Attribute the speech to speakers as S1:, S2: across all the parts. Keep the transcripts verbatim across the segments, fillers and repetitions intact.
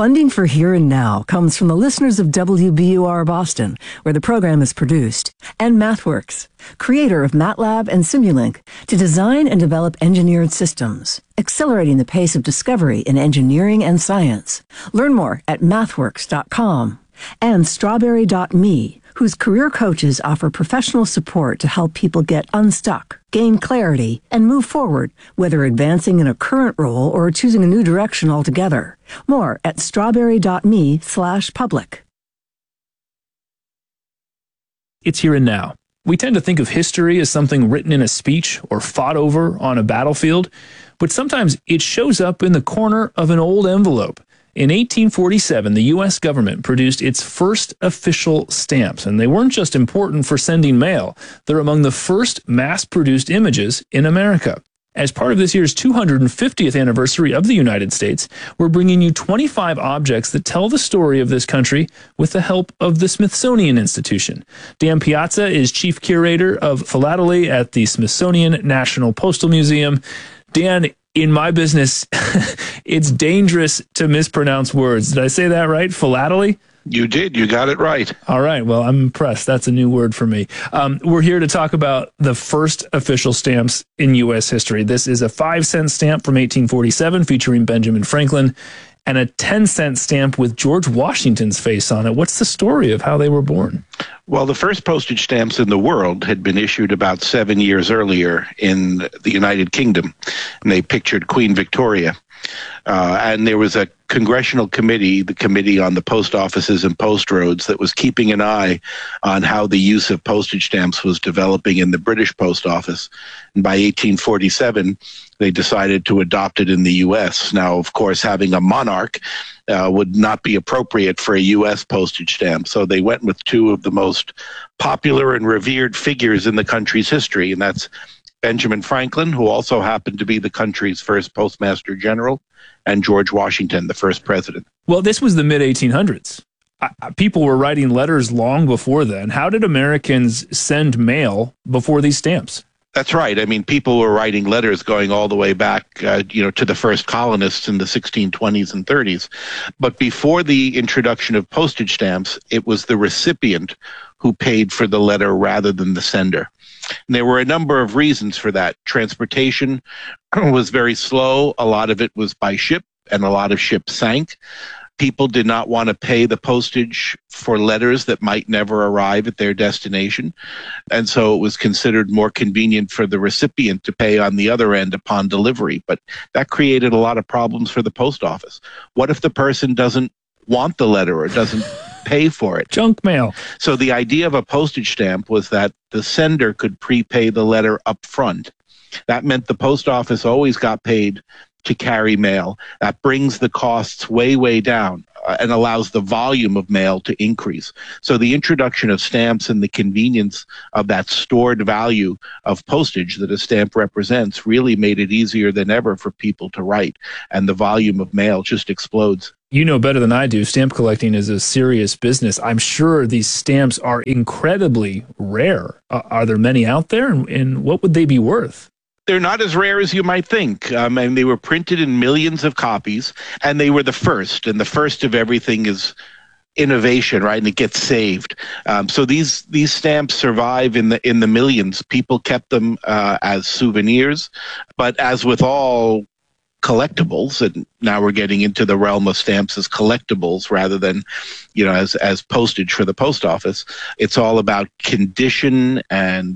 S1: Funding for Here and Now comes from the listeners of W B U R Boston, where the program is produced, and MathWorks, creator of MATLAB and Simulink, to design and develop engineered systems, accelerating the pace of discovery in engineering and science. Learn more at mathworks dot com. And Strawberry dot me, whose career coaches offer professional support to help people get unstuck, gain clarity, and move forward, whether advancing in a current role or choosing a new direction altogether. More at strawberry dot me slash public.
S2: It's here and now. We tend to think of history as something written in a speech or fought over on a battlefield, but sometimes it shows up in the corner of an old envelope. In eighteen forty-seven, the U S government produced its first official stamps, and they weren't just important for sending mail. They're among the first mass-produced images in America. As part of this year's two hundred fiftieth anniversary of the United States, we're bringing you twenty-five objects that tell the story of this country with the help of the Smithsonian Institution. Dan Piazza is chief curator of philately at the Smithsonian National Postal Museum. Dan, in my business, it's dangerous to mispronounce words. Did I say that right? Philately?
S3: You did. You got it right.
S2: All right. Well, I'm impressed. That's a new word for me. Um, we're here to talk about the first official stamps in U S history. This is a five cent stamp from eighteen forty-seven featuring Benjamin Franklin and a ten cent stamp with George Washington's face on it. What's the story of how they were born?
S3: Well, the first postage stamps in the world had been issued about seven years earlier in the United Kingdom, and they pictured Queen Victoria. Uh, and there was a congressional committee, the Committee on the Post Offices and Post Roads, that was keeping an eye on how the use of postage stamps was developing in the British Post Office. And by eighteen forty-seven, they decided to adopt it in the U S. Now, of course, having a monarch uh, would not be appropriate for a U S postage stamp. So they went with two of the most popular and revered figures in the country's history, and that's Benjamin Franklin, who also happened to be the country's first postmaster general, and George Washington, the first president.
S2: Well, this was the mid eighteen hundreds. I, people were writing letters long before then. How did Americans send mail before these stamps?
S3: That's right. I mean, people were writing letters going all the way back, uh, you know, to the first colonists in the sixteen twenties and thirties. But before the introduction of postage stamps, it was the recipient who paid for the letter rather than the sender. And there were a number of reasons for that. Transportation was very slow. A lot of it was by ship, and a lot of ships sank. People did not want to pay the postage for letters that might never arrive at their destination. And so it was considered more convenient for the recipient to pay on the other end upon delivery. But that created a lot of problems for the post office. What if the person doesn't want the letter or doesn't pay for it?
S2: Junk mail.
S3: So the idea of a postage stamp was that the sender could prepay the letter up front. That meant the post office always got paid to carry mail. That brings the costs way, way down uh, and allows the volume of mail to increase. So the introduction of stamps and the convenience of that stored value of postage that a stamp represents really made it easier than ever for people to write, and the volume of mail just explodes.
S2: You know better than I do, stamp collecting is a serious business. I'm sure these stamps are incredibly rare. Uh, are there many out there, and, and what would they be worth?
S3: They're not as rare as you might think. Um, and they were printed in millions of copies, and they were the first. And the first of everything is innovation, right? And it gets saved. Um, so these these stamps survive in the in the millions. People kept them uh, as souvenirs, but as with all collectibles, and now we're getting into the realm of stamps as collectibles rather than, you know, as as postage for the post office. It's all about condition and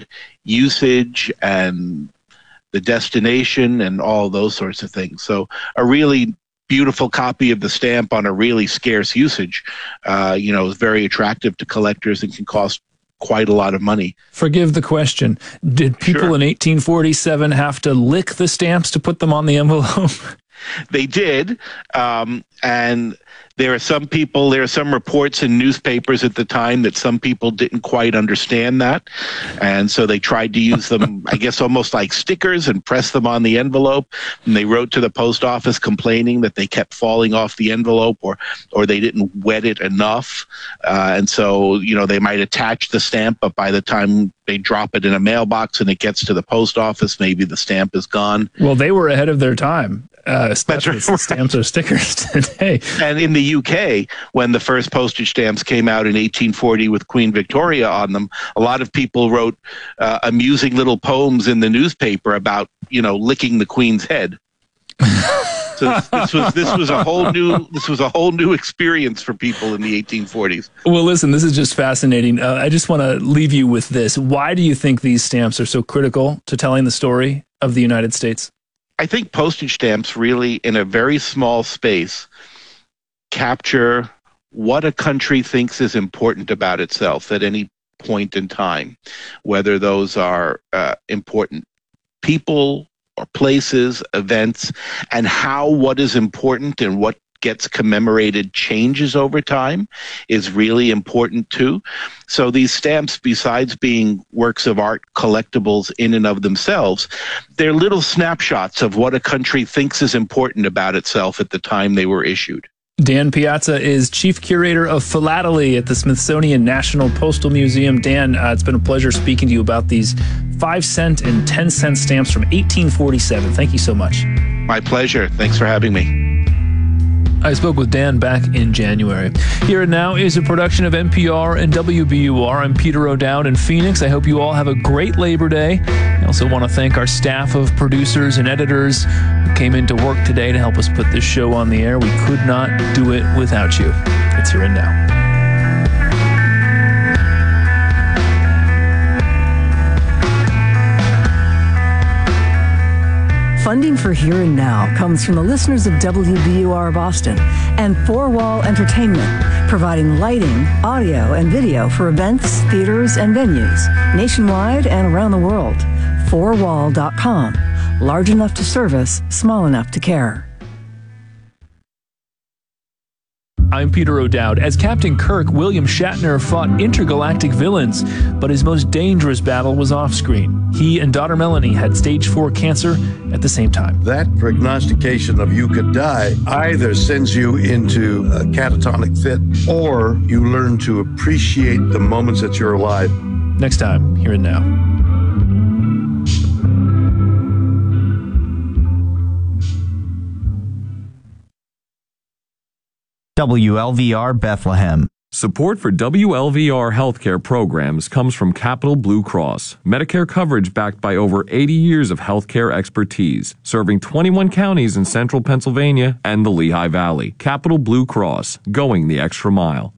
S3: usage and the destination and all those sorts of things. So a really beautiful copy of the stamp on a really scarce usage, uh, you know, is very attractive to collectors and can cost quite a lot of money.
S2: Forgive the question. Did people
S3: Sure.
S2: in eighteen forty-seven have to lick the stamps to put them on the envelope?
S3: They did. Um, and there are some people, there are some reports in newspapers at the time that some people didn't quite understand that. And so they tried to use them, I guess, almost like stickers and press them on the envelope. And they wrote to the post office complaining that they kept falling off the envelope, or, or they didn't wet it enough. Uh, and so, you know, they might attach the stamp, but by the time they drop it in a mailbox and it gets to the post office, maybe the stamp is gone.
S2: Well, they were ahead of their time. Uh, That's right. Stamps or stickers today.
S3: And in the U K, when the first postage stamps came out in eighteen forty with Queen Victoria on them, a lot of people wrote uh, amusing little poems in the newspaper about, you know, licking the Queen's head. So this was this was a whole new this was a whole new experience for people in the eighteen forties.
S2: Well, listen, this is just fascinating. Uh, I just want to leave you with this. Why do you think these stamps are so critical to telling the story of the United States?
S3: I think postage stamps really, in a very small space, capture what a country thinks is important about itself at any point in time, whether those are uh, important people or places, events, and how what is important and what gets commemorated changes over time is really important too. So these stamps, besides being works of art, collectibles in and of themselves, they're little snapshots of what a country thinks is important about itself at the time they were issued.
S2: Dan Piazza is Chief Curator of Philately at the Smithsonian National Postal Museum. Dan, uh, it's been a pleasure speaking to you about these five cent and ten cent stamps from eighteen forty-seven. Thank you so much.
S3: My pleasure. Thanks for having me.
S2: I spoke with Dan back in January. Here and Now is a production of N P R and W B U R. I'm Peter O'Dowd in Phoenix. I hope you all have a great Labor Day. I also want to thank our staff of producers and editors who came into work today to help us put this show on the air. We could not do it without you. It's Here and Now.
S1: Funding for Here and Now comes from the listeners of W B U R Boston and Four Wall Entertainment, providing lighting, audio, and video for events, theaters, and venues nationwide and around the world. four wall dot com. Large enough to service, small enough to care.
S2: I'm Peter O'Dowd. As Captain Kirk, William Shatner fought intergalactic villains, but his most dangerous battle was off-screen. He and daughter Melanie had stage four cancer at the same time.
S4: That prognostication of you could die either sends you into a catatonic fit or you learn to appreciate the moments that you're alive.
S2: Next time, Here and Now.
S5: W L V R Bethlehem.
S6: Support for W L V R healthcare programs comes from Capital Blue Cross, Medicare coverage backed by over eighty years of healthcare expertise, serving twenty-one counties in central Pennsylvania and the Lehigh Valley. Capital Blue Cross, going the extra mile.